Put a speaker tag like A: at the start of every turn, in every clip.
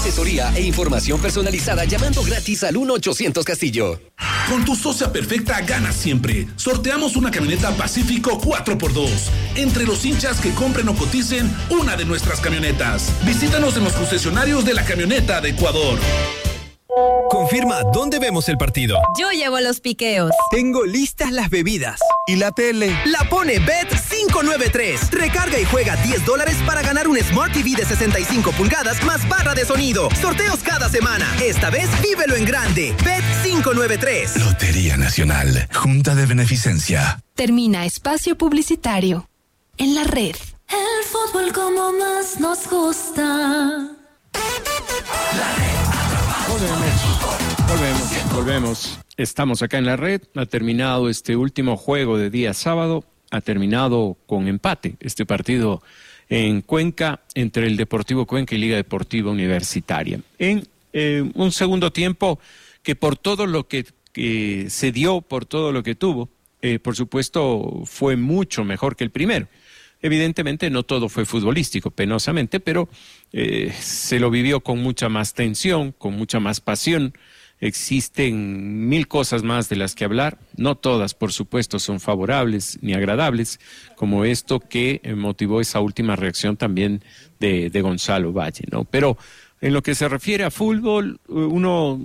A: Asesoría e información personalizada llamando gratis al 1-800 Castillo.
B: Con tu socia perfecta ganas siempre. Sorteamos una camioneta Pacífico 4x2. Entre los hinchas que compren o coticen una de nuestras camionetas. Visítanos en los concesionarios de la camioneta de Ecuador.
C: Confirma dónde vemos el partido.
D: Yo llevo los piqueos.
C: Tengo listas las bebidas.
E: ¿Y la tele?
C: La pone Bet593. Recarga y juega $10 para ganar un Smart TV de 65 pulgadas más barra de sonido. Sorteos cada semana. Esta vez vívelo en grande. Bet593.
E: Lotería Nacional. Junta de Beneficencia.
F: Termina espacio publicitario. En la red.
G: El fútbol como más nos gusta.
H: Volvemos. Estamos acá en la red. Ha terminado este último juego de día sábado. Ha terminado con empate este partido en Cuenca entre el Deportivo Cuenca y Liga Deportiva Universitaria. En un segundo tiempo que por todo lo que se dio, por todo lo que tuvo, por supuesto fue mucho mejor que el primero. Evidentemente no todo fue futbolístico, penosamente, pero se lo vivió con mucha más tensión, con mucha más pasión. Existen 1000 cosas más de las que hablar. No todas, por supuesto, son favorables ni agradables, como esto que motivó esa última reacción también de Gonzalo Valle, ¿no? Pero en lo que se refiere a fútbol, uno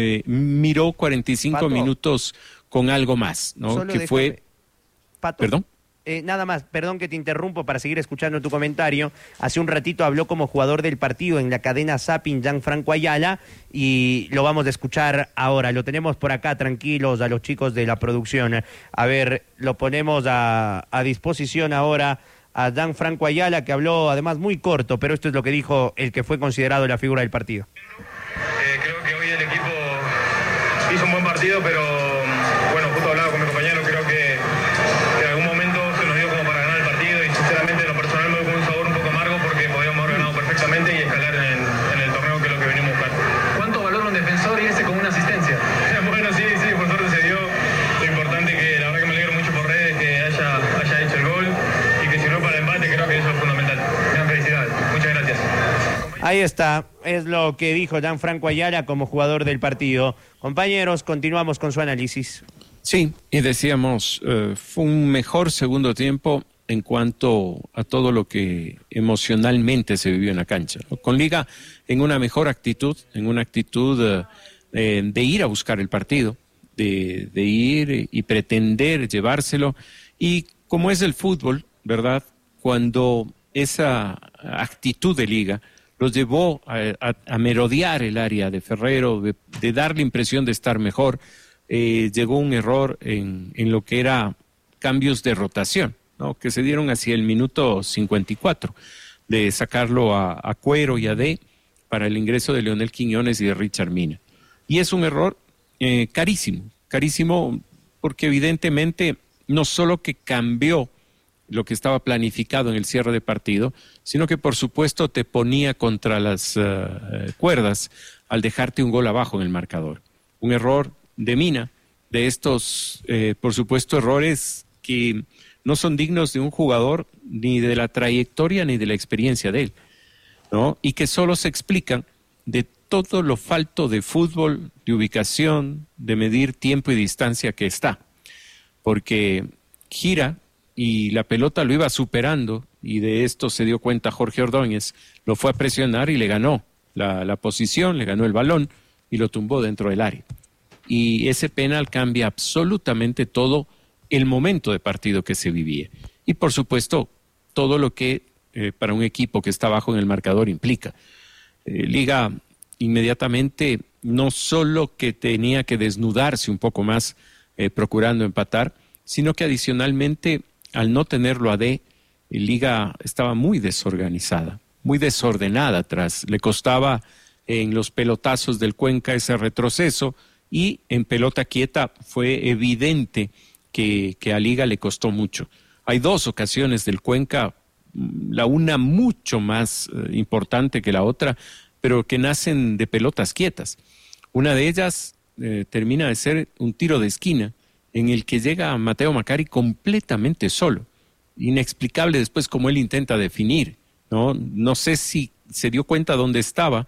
H: miró 45
I: Pato,
H: minutos con algo más, ¿no?
I: Solo
H: Que
I: déjame,
H: fue...
I: Pato,
H: ¿Perdón?
I: Nada más, perdón que te interrumpo para seguir escuchando tu comentario. Hace un ratito habló como jugador del partido en la cadena Zapping Gianfranco Ayala y lo vamos a escuchar ahora. Lo tenemos por acá, tranquilos, a los chicos de la producción. A ver, lo ponemos a disposición ahora a Gianfranco Ayala, que habló además muy corto, pero esto es lo que dijo el que fue considerado la figura del partido.
J: Creo que hoy el equipo hizo un buen partido, pero bueno, justo hablaba con mi compañero, creo que en algún momento se nos dio como para ganar el partido y sinceramente en lo personal me dio con un sabor un poco amargo porque podíamos haber ganado perfectamente y escalar en el torneo, que es lo que venimos buscando. ¿Cuánto valora un defensor y ese con una asistencia? Bueno, sí, por suerte se dio. Lo importante que la verdad que me alegro mucho por redes que haya hecho el gol y que sirvió para el empate, creo que eso es fundamental. Gran felicidades, muchas gracias.
I: Ahí está, es lo que dijo Gianfranco Ayala como jugador del partido. Compañeros, continuamos con su análisis.
H: Sí, y decíamos, fue un mejor segundo tiempo en cuanto a todo lo que emocionalmente se vivió en la cancha, ¿no? Con Liga en una mejor actitud, en una actitud de ir a buscar el partido, de ir y pretender llevárselo. Y como es el fútbol, ¿verdad? Cuando esa actitud de Liga los llevó a merodear el área de Ferrero, de dar la impresión de estar mejor, llegó un error en lo que era cambios de rotación, ¿no? Que se dieron hacia el minuto 54, de sacarlo a Cuero y a D para el ingreso de Leonel Quiñones y de Richard Mina. Y es un error carísimo, porque evidentemente no solo que cambió lo que estaba planificado en el cierre de partido, sino que por supuesto te ponía contra las cuerdas al dejarte un gol abajo en el marcador. Un error de Mina, de estos, por supuesto, errores que no son dignos de un jugador, ni de la trayectoria ni de la experiencia de él, ¿no? Y que solo se explican de todo lo falto de fútbol, de ubicación, de medir tiempo y distancia que está. Porque gira y la pelota lo iba superando, y de esto se dio cuenta Jorge Ordóñez, lo fue a presionar y le ganó la posición, le ganó el balón y lo tumbó dentro del área. Y ese penal cambia absolutamente todo el momento de partido que se vivía. Y por supuesto, todo lo que para un equipo que está abajo en el marcador implica. Liga inmediatamente no solo que tenía que desnudarse un poco más procurando empatar, sino que adicionalmente, al no tenerlo a D, Liga estaba muy desorganizada, muy desordenada atrás. Le costaba en los pelotazos del Cuenca ese retroceso, y en pelota quieta fue evidente que a Liga le costó mucho. Hay dos ocasiones del Cuenca, la una mucho más importante que la otra, pero que nacen de pelotas quietas. Una de ellas termina de ser un tiro de esquina en el que llega Mateo Macari completamente solo. Inexplicable después cómo él intenta definir, ¿no? No sé si se dio cuenta dónde estaba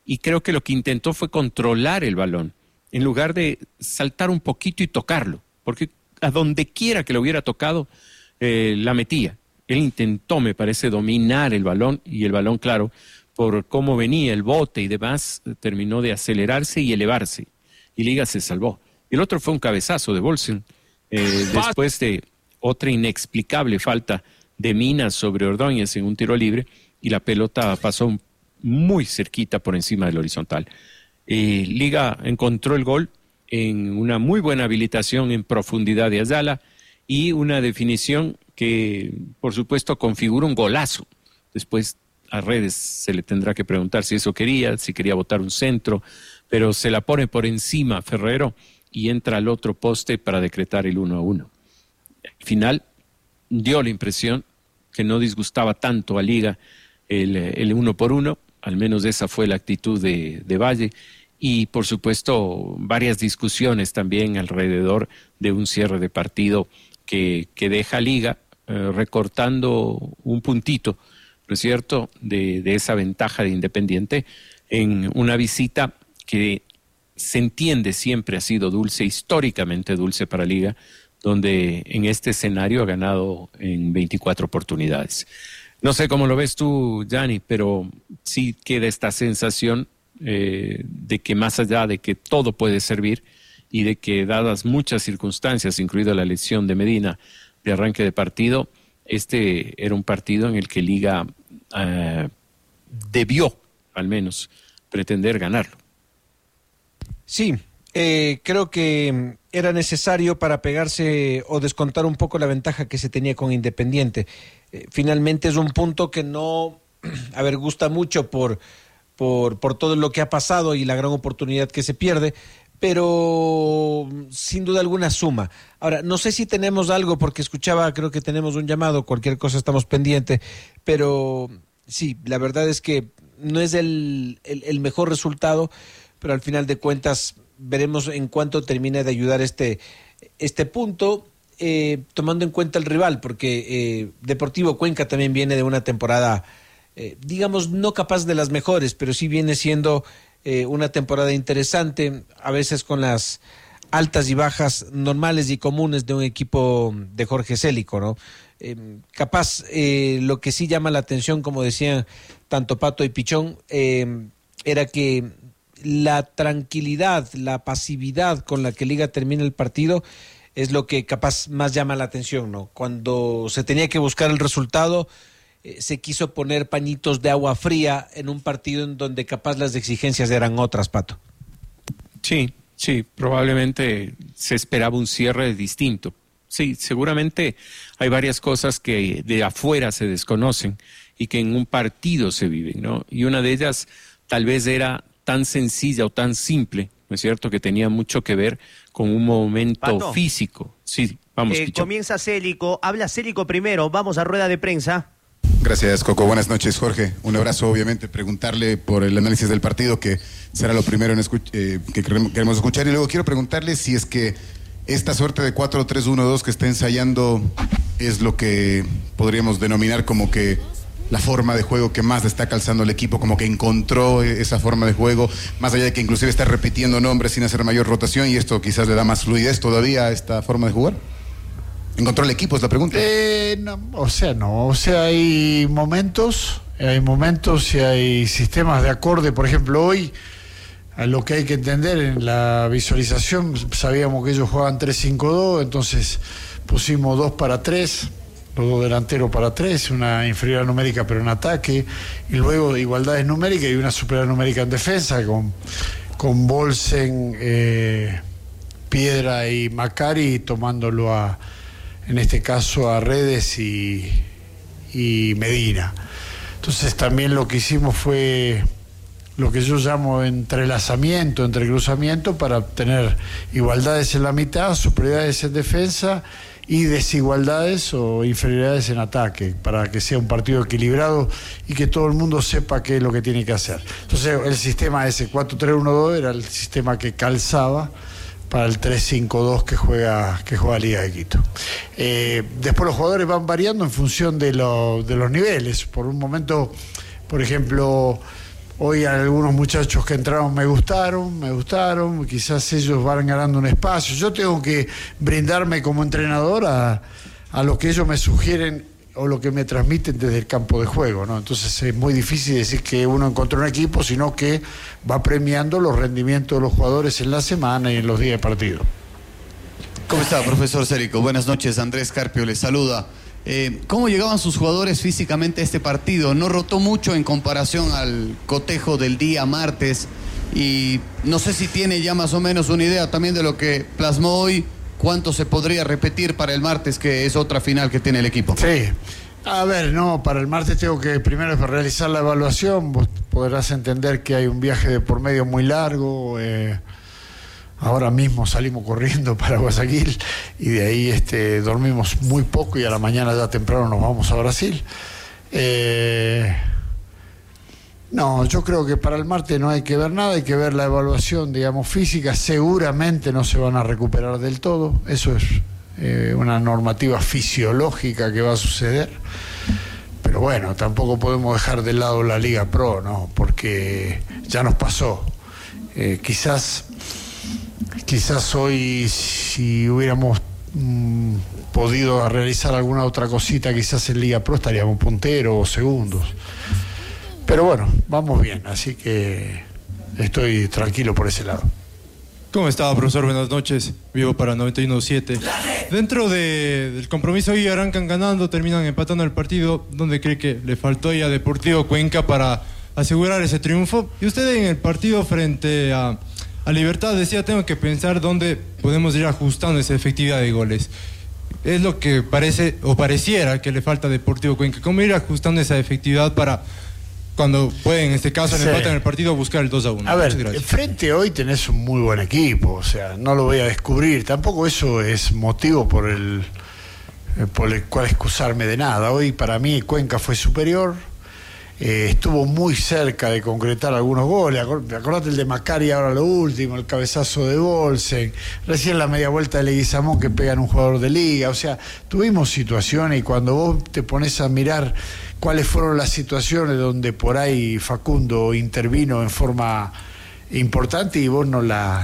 H: y creo que lo que intentó fue controlar el balón, en lugar de saltar un poquito y tocarlo, porque a donde quiera que lo hubiera tocado, la metía. Él intentó, me parece, dominar el balón, y el balón, claro, por cómo venía el bote y demás, terminó de acelerarse y elevarse, y Liga se salvó. Y el otro fue un cabezazo de Bolsen, después de otra inexplicable falta de Minas sobre Ordóñez en un tiro libre, y la pelota pasó muy cerquita por encima del horizontal. Liga encontró el gol en una muy buena habilitación en profundidad de Ayala y una definición que, por supuesto, configura un golazo. Después a Redes se le tendrá que preguntar si eso quería, si quería botar un centro, pero se la pone por encima Ferrero y entra al otro poste para decretar el 1-1. Al final dio la impresión que no disgustaba tanto a Liga el 1-1, al menos esa fue la actitud de Valle, y por supuesto varias discusiones también alrededor de un cierre de partido que deja a Liga recortando un puntito, ¿no es cierto?, de esa ventaja de Independiente en una visita que se entiende siempre ha sido dulce, históricamente dulce para Liga, donde en este escenario ha ganado en 24 oportunidades. No sé cómo lo ves tú, Gianni, pero sí queda esta sensación de que más allá de que todo puede servir y de que dadas muchas circunstancias, incluida la lesión de Medina de arranque de partido, este era un partido en el que Liga debió, al menos, pretender ganarlo.
D: Sí, creo que era necesario para pegarse o descontar un poco la ventaja que se tenía con Independiente. Finalmente es un punto que no, gusta mucho por todo lo que ha pasado y la gran oportunidad que se pierde, pero sin duda alguna suma. Ahora, no sé si tenemos algo, porque escuchaba, creo que tenemos un llamado, cualquier cosa estamos pendientes, pero sí, la verdad es que no es el mejor resultado, pero al final de cuentas veremos en cuánto termina de ayudar este punto, tomando en cuenta el rival, porque Deportivo Cuenca también viene de una temporada, digamos, no capaz de las mejores, pero sí viene siendo una temporada interesante, a veces con las altas y bajas normales y comunes de un equipo de Jorge Célico, ¿no? Capaz, lo que sí llama la atención, como decían tanto Pato y Pichón, era que la tranquilidad, la pasividad con la que Liga termina el partido es lo que capaz más llama la atención, ¿no? Cuando se tenía que buscar el resultado, se quiso poner pañitos de agua fría en un partido en donde capaz las exigencias eran otras, Pato.
H: Sí, probablemente se esperaba un cierre distinto. Sí, seguramente hay varias cosas que de afuera se desconocen y que en un partido se viven, ¿no? Y una de ellas tal vez era tan sencilla o tan simple, ¿no es cierto?, que tenía mucho que ver con un momento
I: Pato,
H: físico. Sí, vamos,
I: comienza Célico, habla Célico primero, vamos a rueda de prensa.
K: Gracias, Coco. Buenas noches, Jorge. Un abrazo, obviamente. Preguntarle por el análisis del partido, que será lo primero que queremos escuchar. Y luego quiero preguntarle si es que esta suerte de 4-3-1-2 que está ensayando es lo que podríamos denominar como que la forma de juego que más está calzando el equipo, como que encontró esa forma de juego, más allá de que inclusive está repitiendo nombres sin hacer mayor rotación, y esto quizás le da más fluidez todavía a esta forma de jugar. ¿Encontró el equipo? Es la pregunta.
L: No, hay momentos y hay sistemas de acorde. Por ejemplo, hoy, a lo que hay que entender en la visualización, sabíamos que ellos jugaban 3-5-2, entonces pusimos 2-3, los dos delanteros para 3, una inferioridad numérica pero en ataque, y luego igualdades numéricas y una superioridad numérica en defensa con Bolsen, Piedra y Macari tomándolo en este caso a Redes y Medina. Entonces también lo que hicimos fue lo que yo llamo entrelazamiento, entrecruzamiento, para obtener igualdades en la mitad, superioridades en defensa y desigualdades o inferioridades en ataque, para que sea un partido equilibrado y que todo el mundo sepa qué es lo que tiene que hacer. Entonces el sistema ese 4-3-1-2 era el sistema que calzaba para el 3-5-2 que juega Liga de Quito. Después los jugadores van variando en función de los niveles. Por un momento, por ejemplo, Hoy algunos muchachos que entraron me gustaron, quizás ellos van ganando un espacio. Yo tengo que brindarme como entrenador a lo que ellos me sugieren o lo que me transmiten desde el campo de juego, ¿no? Entonces es muy difícil decir que uno encontró un equipo, sino que va premiando los rendimientos de los jugadores en la semana y en los días de partido.
M: ¿Cómo está, profesor Cérico? Buenas noches, Andrés Carpio le saluda. ¿Cómo llegaban sus jugadores físicamente a este partido? ¿No rotó mucho en comparación al cotejo del día martes? Y no sé si tiene ya más o menos una idea también de lo que plasmó hoy, cuánto se podría repetir para el martes, que es otra final que tiene el equipo.
L: Sí. A ver, no, para el martes tengo que primero realizar la evaluación. Vos podrás entender que hay un viaje de por medio muy largo. Ahora mismo salimos corriendo para Guayaquil y de ahí dormimos muy poco y a la mañana ya temprano nos vamos a Brasil. No, yo creo que para el martes no hay que ver nada, hay que ver la evaluación, digamos, física. Seguramente no se van a recuperar del todo, eso es una normativa fisiológica que va a suceder. Pero bueno, tampoco podemos dejar de lado la Liga Pro, ¿no? Porque ya nos pasó. Quizás hoy, si hubiéramos podido realizar alguna otra cosita, quizás en Liga Pro estaríamos punteros o segundos. Pero bueno, vamos bien, así que estoy tranquilo por ese lado.
N: ¿Cómo está, profesor? Buenas noches. Vivo para 91.7. Dentro del compromiso hoy arrancan ganando, terminan empatando el partido. ¿Dónde cree que le faltó ya a Deportivo Cuenca para asegurar ese triunfo? Y usted en el partido frente a Libertad decía, tengo que pensar dónde podemos ir ajustando esa efectividad de goles. Es lo que parece, o pareciera, que le falta a Deportivo Cuenca. ¿Cómo ir ajustando esa efectividad para, cuando puede, en este caso, en el empate en el partido, buscar el 2-1?
L: A ver, frente hoy tenés un muy buen equipo, o sea, no lo voy a descubrir. Tampoco eso es motivo por el cual excusarme de nada. Hoy, para mí, Cuenca fue superior. Estuvo muy cerca de concretar algunos goles. Acordate el de Macari ahora lo último, el cabezazo de Bolsen, recién la media vuelta de Leguizamón que pegan un jugador de liga. O sea, tuvimos situaciones y cuando vos te pones a mirar cuáles fueron las situaciones donde por ahí Facundo intervino en forma importante y vos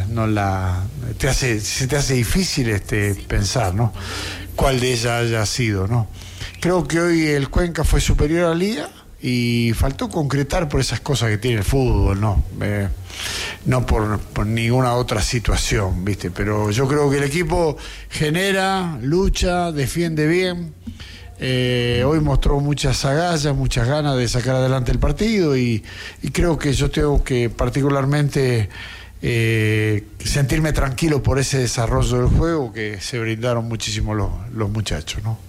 L: se te hace difícil pensar, ¿no? Cuál de ellas haya sido, ¿no? Creo que hoy el Cuenca fue superior a la Liga y faltó concretar por esas cosas que tiene el fútbol, ¿no? No por ninguna otra situación, ¿viste? Pero yo creo que el equipo genera, lucha, defiende bien. Hoy mostró muchas agallas, muchas ganas de sacar adelante el partido y creo que yo tengo que particularmente sentirme tranquilo por ese desarrollo del juego que se brindaron muchísimo los muchachos, ¿no?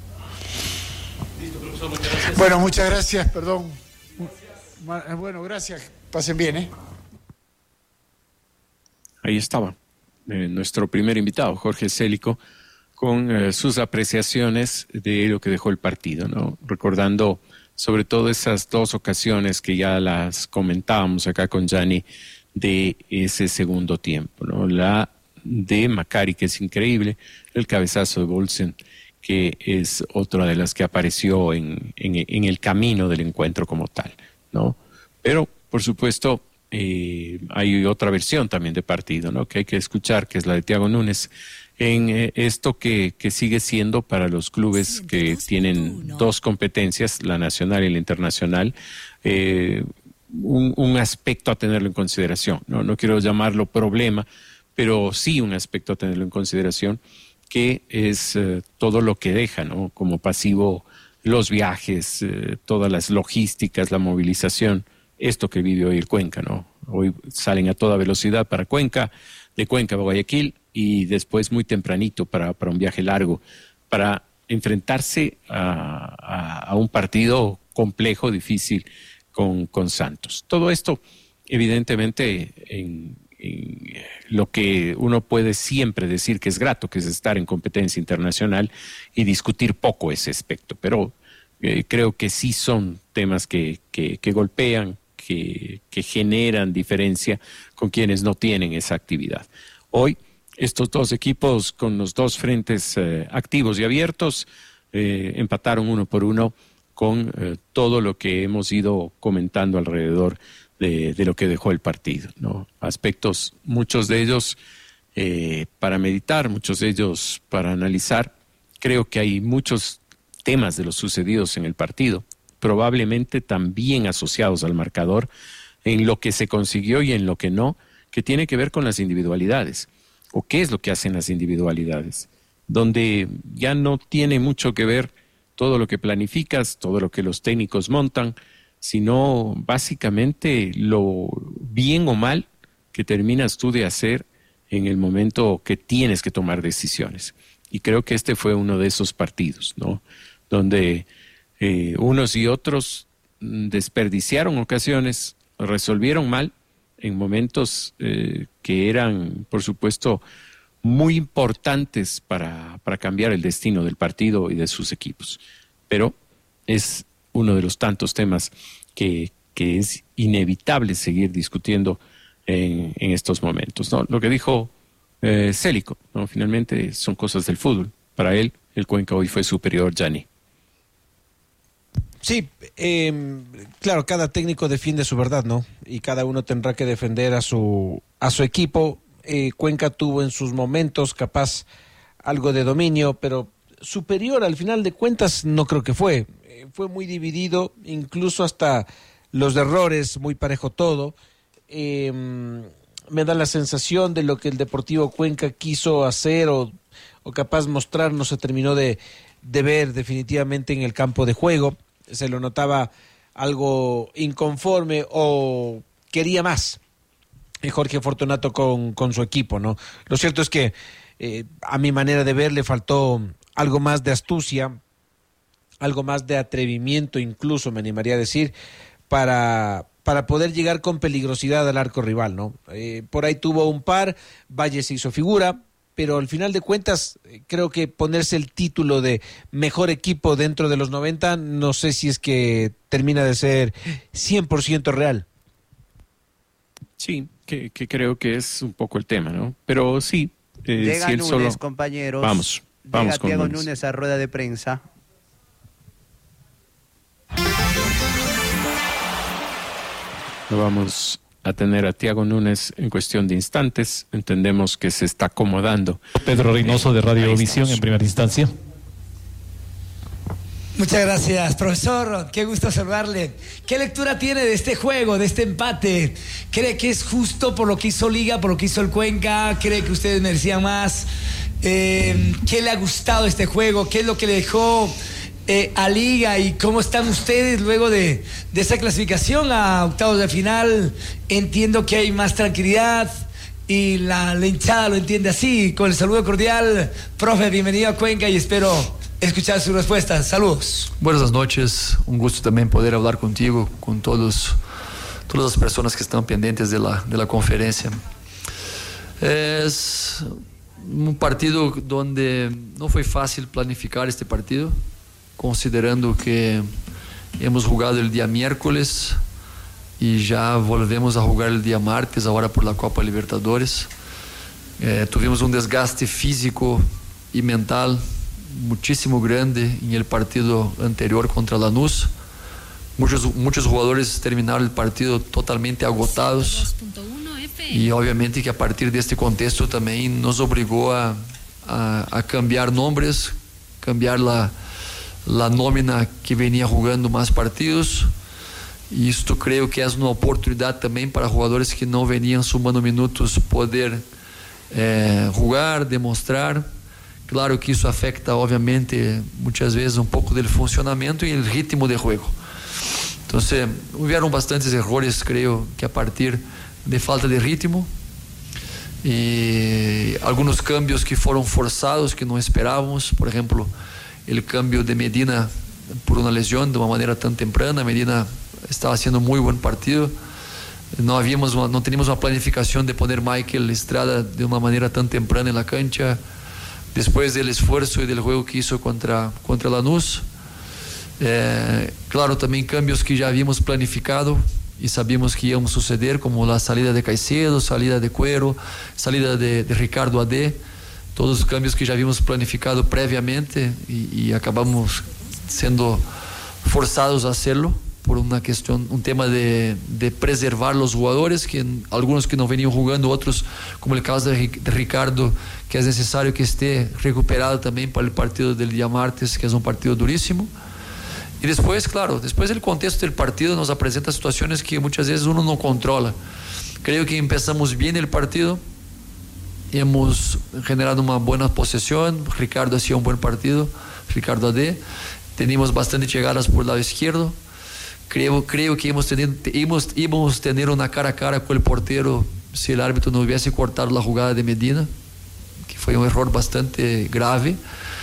L: Bueno, muchas gracias, perdón. Bueno, gracias. Pasen bien, ¿eh?
H: Ahí estaba nuestro primer invitado, Jorge Célico, con sus apreciaciones de lo que dejó el partido, ¿no? Recordando sobre todo esas dos ocasiones que ya las comentábamos acá con Gianni de ese segundo tiempo, ¿no? La de Macari, que es increíble, el cabezazo de Bolsen, que es otra de las que apareció en el camino del encuentro como tal, ¿no? Pero, por supuesto, hay otra versión también de partido, ¿no? Que hay que escuchar, que es la de Thiago Núñez, en esto que sigue siendo para los clubes que tienen dos competencias, la nacional y la internacional, un aspecto a tenerlo en consideración, ¿no? No quiero llamarlo problema, pero sí un aspecto a tenerlo en consideración, que es todo lo que deja, ¿no? Como pasivo los viajes, todas las logísticas, la movilización, esto que vive hoy el Cuenca, ¿no? Hoy salen a toda velocidad para Cuenca, de Cuenca a Guayaquil y después muy tempranito para un viaje largo, para enfrentarse a un partido complejo, difícil con Santos. Todo esto, evidentemente, en lo que uno puede siempre decir que es grato, que es estar en competencia internacional y discutir poco ese aspecto, pero creo que sí son temas que golpean, que generan diferencia con quienes no tienen esa actividad. Hoy, estos dos equipos con los dos frentes activos y abiertos empataron 1-1 con todo lo que hemos ido comentando alrededor de lo que dejó el partido, ¿no? Aspectos, muchos de ellos para meditar, muchos de ellos para analizar. Creo que hay muchos temas de los sucedidos en el partido, probablemente también asociados al marcador, en lo que se consiguió y en lo que no, que tiene que ver con las individualidades, o qué es lo que hacen las individualidades, donde ya no tiene mucho que ver todo lo que planificas, todo lo que los técnicos montan, sino básicamente lo bien o mal que terminas tú de hacer en el momento que tienes que tomar decisiones. Y creo que este fue uno de esos partidos, ¿no? Donde unos y otros desperdiciaron ocasiones, resolvieron mal en momentos que eran, por supuesto, muy importantes para cambiar el destino del partido y de sus equipos. Pero es uno de los tantos temas que es inevitable seguir discutiendo en estos momentos, ¿no? Lo que dijo Célico, ¿no? Finalmente son cosas del fútbol. Para él, el Cuenca hoy fue superior, Gianni.
D: Sí, claro, cada técnico defiende su verdad, ¿no? Y cada uno tendrá que defender a su equipo. Cuenca tuvo en sus momentos capaz algo de dominio, pero superior al final de cuentas no creo que fue. Fue muy dividido, incluso hasta los errores, muy parejo todo. Me da la sensación de lo que el Deportivo Cuenca quiso hacer o capaz mostrar no se terminó de ver definitivamente en el campo de juego. Se lo notaba algo inconforme o quería más Jorge Fortunato con su equipo, ¿no? Lo cierto es que a mi manera de ver le faltó algo más de astucia, algo más de atrevimiento incluso, me animaría a decir, para poder llegar con peligrosidad al arco rival, ¿no? Por ahí tuvo un par, Valle se hizo figura, pero al final de cuentas creo que ponerse el título de mejor equipo dentro de los 90, no sé si es que termina de ser 100% real.
H: Sí, que creo que es un poco el tema, ¿no? Pero sí,
I: llega
H: si él
I: Núñez,
H: solo...
I: compañeros.
H: Vamos
I: llega
H: con
I: Thiago
H: Núñez.
I: Núñez a rueda de prensa.
H: Lo vamos a tener a Thiago Núñez en cuestión de instantes. Entendemos que se está acomodando.
O: Pedro Reynoso de Radiovisión en primera instancia.
P: Muchas gracias, profesor. Qué gusto saludarle. ¿Qué lectura tiene de este juego, de este empate? ¿Cree que es justo por lo que hizo Liga, por lo que hizo el Cuenca? ¿Cree que ustedes merecían más? ¿Qué le ha gustado este juego? ¿Qué es lo que le dejó a Liga? ¿Y cómo están ustedes luego de esa clasificación a octavos de final? Entiendo que hay más tranquilidad y la hinchada lo entiende así. Con el saludo cordial, profe, bienvenido a Cuenca y espero escuchar sus respuestas. Saludos.
Q: Buenas noches, un gusto también poder hablar contigo, con todas las personas que están pendientes de la conferencia. Es un partido donde no fue fácil planificar este partido, considerando que hemos jugado el día miércoles y ya volvemos a jugar el día martes, ahora por la Copa Libertadores. Tuvimos un desgaste físico y mental muchísimo grande en el partido anterior contra Lanús. Muchos jugadores terminaron el partido totalmente agotados y obviamente que a partir de este contexto también nos obligó a cambiar nombres, cambiar la nómina que venía jugando más partidos, y esto creo que es una oportunidad también para jugadores que no venían sumando minutos poder jugar, demostrar. Claro que isso afecta, obviamente, muitas vezes um pouco do funcionamento e o ritmo de jogo. Então, houveram bastantes erros, creio que a partir de falta de ritmo e alguns cambios que foram forçados, que não esperávamos. Por exemplo, o cambio de Medina por uma lesão de uma maneira tão temprana. Medina estava sendo um muito bom partido. Não teníamos uma planificação de poner Michael Estrada de uma maneira tão temprana na cancha. Después del esfuerzo y del juego que hizo contra Lanús. Claro, también cambios que ya habíamos planificado y sabíamos que iban a suceder, como la salida de Caicedo, salida de Cuero, salida de Ricardo Adé, todos los cambios que ya habíamos planificado previamente y acabamos siendo forzados a hacerlo. por una cuestión, un tema de preservar los jugadores, algunos que no venían jugando, otros, como el caso de Ricardo, que es necesario que esté recuperado también para el partido del día martes, que es un partido durísimo. Y después, claro, después el contexto del partido nos presenta situaciones que muchas veces uno no controla. Creo que empezamos bien el partido, hemos generado una buena posesión, Ricardo hacía un buen partido, Ricardo AD, teníamos bastantes llegadas por el lado izquierdo. Creo que íbamos a tener una cara a cara con el portero si el árbitro no hubiese cortado la jugada de Medina, que fue un error bastante grave.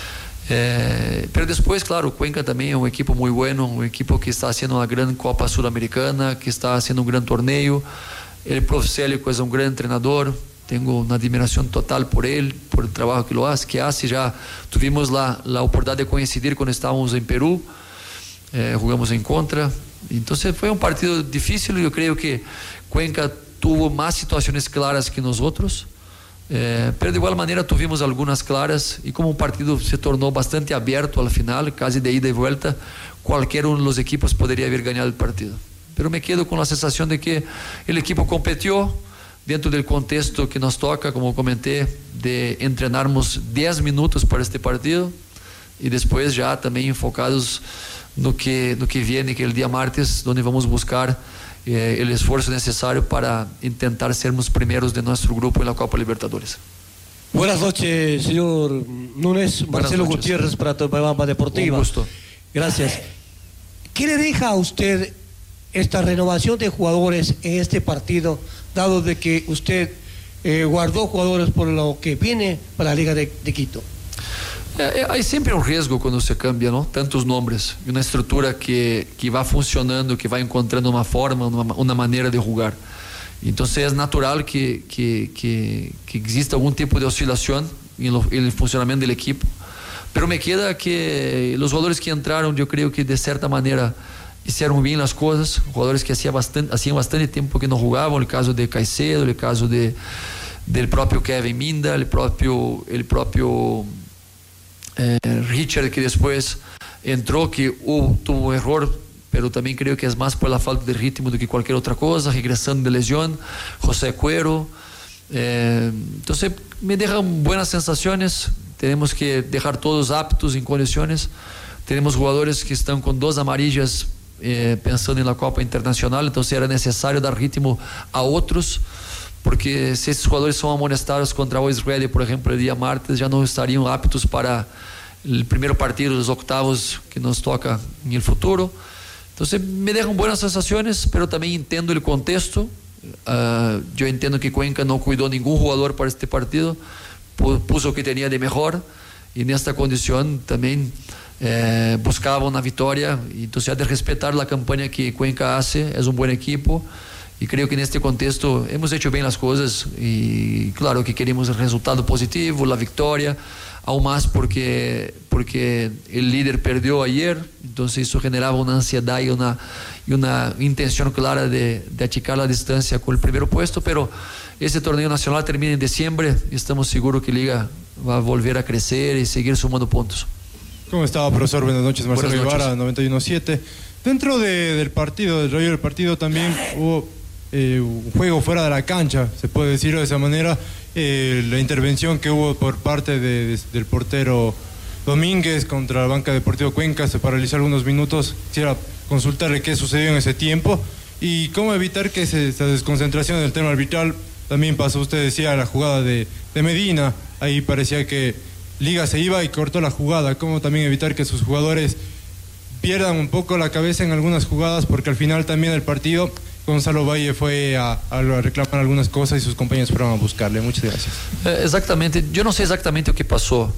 Q: Pero después, claro, Cuenca también es un equipo muy bueno, un equipo que está haciendo una gran Copa Sudamericana, que está haciendo un gran torneo. El profe Célico es un gran entrenador, tengo una admiración total por él, por el trabajo que hace. Ya tuvimos la oportunidad de coincidir cuando estábamos en Perú, jugamos en contra. Entonces fue un partido difícil. Yo creo que Cuenca tuvo más situaciones claras que nosotros, pero de igual manera tuvimos algunas claras, y como un partido se tornó bastante abierto al final, casi de ida y vuelta, cualquiera uno de los equipos podría haber ganado el partido. Pero me quedo con la sensación de que el equipo competió dentro del contexto que nos toca, como comenté, de entrenarnos 10 minutos para este partido y después ya también enfocados no que viene, que el día martes, donde vamos a buscar el esfuerzo necesario para intentar sermos primeros de nuestro grupo en la Copa Libertadores.
R: Buenas noches, señor Núñez. Marcelo Gutiérrez para Topebamba Deportiva.
Q: Un gusto.
R: Gracias. ¿Qué le deja a usted esta renovación de jugadores en este partido, dado de que usted guardó jugadores por lo que viene para la Liga de Quito?
Q: Hay siempre un riesgo cuando se cambia, ¿no? Tantos nombres, una estructura que va funcionando, que va encontrando una forma, una manera de jugar. Entonces es natural que exista algún tipo de oscilación en el funcionamiento del equipo. Pero me queda que los jugadores que entraron, yo creo que de cierta manera hicieron bien las cosas, jugadores que hacían bastante tiempo que no jugaban, el caso de Caicedo, el caso del propio Kevin Minda, el propio Richard, que después entró, que tuvo un error, pero también creo que es más por la falta de ritmo do que cualquier otra cosa, regresando de lesión, José Cuero. Entonces me dejan buenas sensaciones. Tenemos que dejar todos aptos, en condiciones. Tenemos jugadores que están con 2 amarillas pensando en la Copa Internacional, entonces era necesario dar ritmo a otros, porque si esos jugadores son amonestados contra o Israel, por ejemplo, el día martes, ya no estarían aptos para el primer partido de los octavos que nos toca en el futuro. Entonces me dejan buenas sensaciones, pero también entiendo el contexto. Yo entiendo que Cuenca no cuidó ningún jugador para este partido, puso o que tenía de mejor, y en esta condición también buscaba una victoria. Entonces hay de respetar la campaña que Cuenca hace, es un buen equipo. Y creo que en este contexto hemos hecho bien las cosas, y claro que queremos el resultado positivo, la victoria, aún más porque el líder perdió ayer, entonces eso generaba una ansiedad y una intención clara de achicar la distancia con el primer puesto. Pero ese torneo nacional termina en diciembre y estamos seguros que Liga va a volver a crecer y seguir sumando puntos.
N: ¿Cómo estaba, profesor? Buenas noches, Marcelo
Q: Ibarra,
N: 91.7. Dentro del partido, del rollo del partido, también hubo un juego fuera de la cancha, se puede decirlo de esa manera. La intervención que hubo por parte del portero Domínguez contra la banca de Deportivo Cuenca se paralizó algunos minutos. Quisiera consultarle qué sucedió en ese tiempo y cómo evitar que esa desconcentración del tema arbitral también pasó. Usted decía la jugada de Medina, ahí parecía que Liga se iba y cortó la jugada. Cómo también evitar que sus jugadores pierdan un poco la cabeza en algunas jugadas, porque al final también el partido Gonzalo Valle fue a reclamar algunas cosas y sus compañeros fueron a buscarle. Muchas gracias.
Q: Exactamente, yo no sé exactamente o que pasó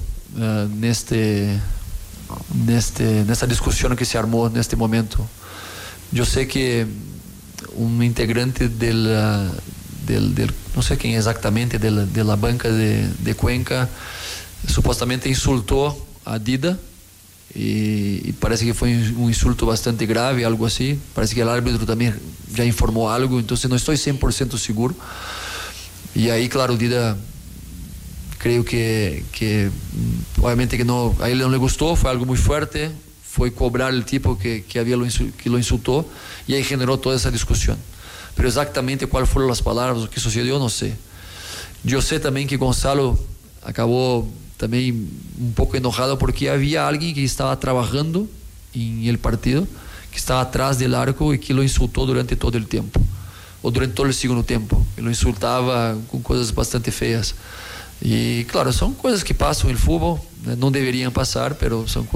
Q: nesta discusión que se armó en este momento. Yo sé que un integrante no sé quién exactamente, de la banca de Cuenca, supuestamente insultó a Dida, y parece que fue un insulto bastante grave, algo así. Parece que el árbitro también ya informó algo, entonces no estoy 100% seguro. Y ahí, claro, Dida, creo que obviamente que no, a él no le gustó, fue algo muy fuerte, fue cobrar el tipo que lo insultó, y ahí generó toda esa discusión. Pero exactamente cuáles fueron las palabras, o qué sucedió, no sé. Yo sé también que Gonzalo acabó también un poco enojado porque había alguien que estaba trabajando en el partido, que estaba atrás del arco y que lo insultó durante todo el tiempo, o durante todo el segundo tiempo, que lo insultaba con cosas bastante feas. Y claro, son cosas que pasan en el fútbol, no deberían pasar, pero son cosas